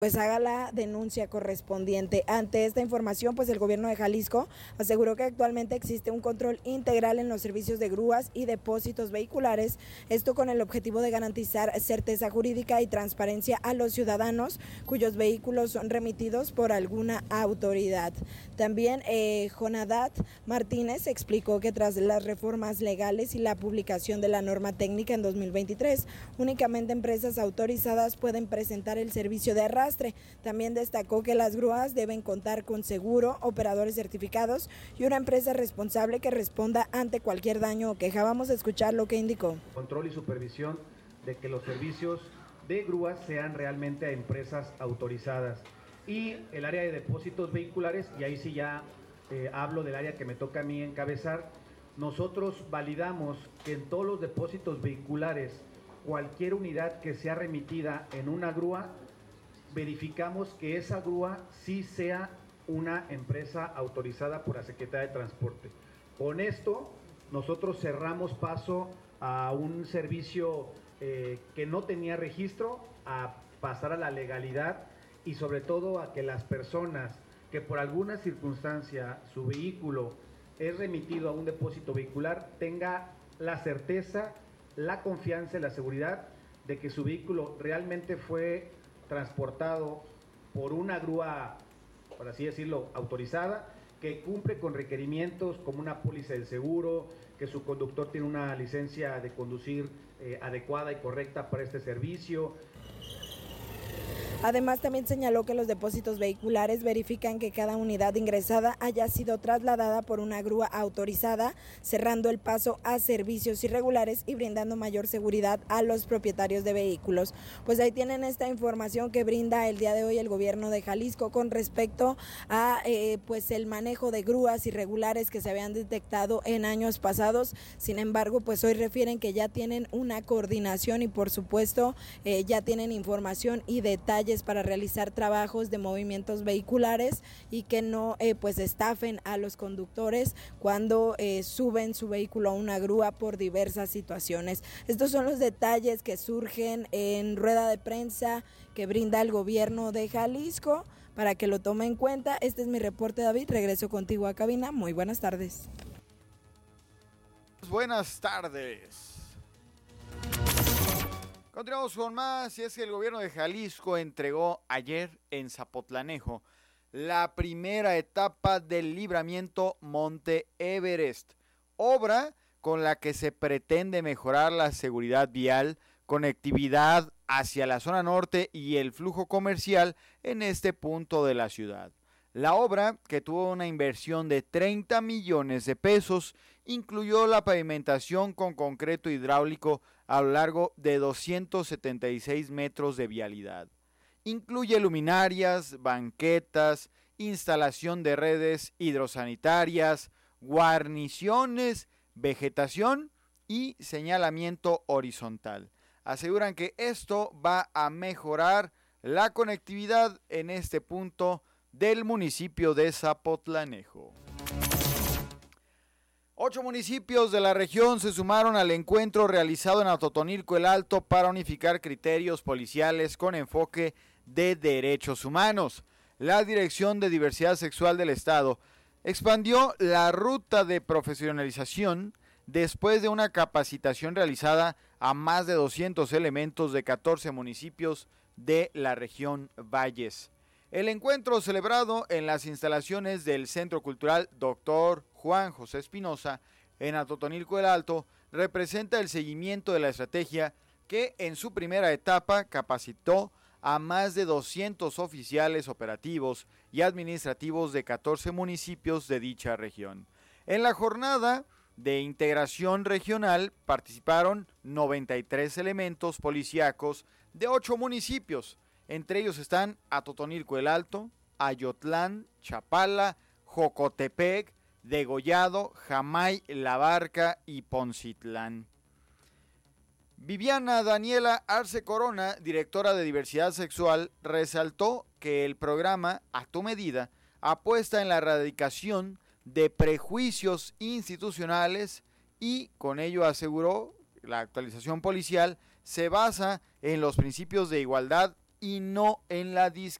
pues haga la denuncia correspondiente. Ante esta información, pues el gobierno de Jalisco aseguró que actualmente existe un control integral en los servicios de grúas y depósitos vehiculares, esto con el objetivo de garantizar certeza jurídica y transparencia a los ciudadanos cuyos vehículos son remitidos por alguna autoridad. También Jonadat Martínez explicó que tras las reformas legales y la publicación de la norma técnica en 2023, únicamente empresas autorizadas pueden presentar el servicio de arrastre. También destacó que las grúas deben contar con seguro, operadores certificados y una empresa responsable que responda ante cualquier daño o queja. Vamos a escuchar lo que indicó. Control y supervisión de que los servicios de grúas sean realmente a empresas autorizadas. Y el área de depósitos vehiculares, y ahí sí ya hablo del área que me toca a mí encabezar, nosotros validamos que en todos los depósitos vehiculares, cualquier unidad que sea remitida en una grúa, verificamos que esa grúa sí sea una empresa autorizada por la Secretaría de Transporte. Con esto nosotros cerramos paso a un servicio que no tenía registro, a pasar a la legalidad y sobre todo a que las personas que por alguna circunstancia su vehículo es remitido a un depósito vehicular tenga la certeza, la confianza y la seguridad de que su vehículo realmente fue transportado por una grúa, por así decirlo, autorizada, que cumple con requerimientos como una póliza del seguro, que su conductor tiene una licencia de conducir adecuada y correcta para este servicio. Además, también señaló que los depósitos vehiculares verifican que cada unidad ingresada haya sido trasladada por una grúa autorizada, cerrando el paso a servicios irregulares y brindando mayor seguridad a los propietarios de vehículos. Pues ahí tienen esta información que brinda el día de hoy el gobierno de Jalisco con respecto a pues el manejo de grúas irregulares que se habían detectado en años pasados. Sin embargo, pues hoy refieren que ya tienen una coordinación y por supuesto ya tienen información y detalles para realizar trabajos de movimientos vehiculares y que no pues estafen a los conductores cuando suben su vehículo a una grúa por diversas situaciones. Estos son los detalles que surgen en rueda de prensa que brinda el gobierno de Jalisco para que lo tome en cuenta. Este es mi reporte, David. Regreso contigo a cabina. Muy buenas tardes. Buenas tardes. Continuamos con más, y es que el gobierno de Jalisco entregó ayer en Zapotlanejo la primera etapa del libramiento Monte Everest, obra con la que se pretende mejorar la seguridad vial, conectividad hacia la zona norte y el flujo comercial en este punto de la ciudad. La obra, que tuvo una inversión de 30 millones de pesos, incluyó la pavimentación con concreto hidráulico a lo largo de 276 metros de vialidad. Incluye luminarias, banquetas, instalación de redes hidrosanitarias, guarniciones, vegetación y señalamiento horizontal. Aseguran que esto va a mejorar la conectividad en este punto del municipio de Zapotlanejo. 8 municipios de la región se sumaron al encuentro realizado en Atotonilco el Alto para unificar criterios policiales con enfoque de derechos humanos. La Dirección de Diversidad Sexual del Estado expandió la ruta de profesionalización después de una capacitación realizada a más de 200 elementos de 14 municipios de la región Valles. El encuentro, celebrado en las instalaciones del Centro Cultural Dr. Juan José Espinosa en Atotonilco el Alto, representa el seguimiento de la estrategia que en su primera etapa capacitó a más de 200 oficiales operativos y administrativos de 14 municipios de dicha región. En la jornada de integración regional participaron 93 elementos policíacos de 8 municipios. Entre ellos están Atotonilco el Alto, Ayotlán, Chapala, Jocotepec, Degollado, Jamay, La Barca y Poncitlán. Viviana Daniela Arce Corona, directora de Diversidad Sexual, resaltó que el programa A Tu Medida apuesta en la erradicación de prejuicios institucionales y con ello aseguró la actualización policial se basa en los principios de igualdad, y no en la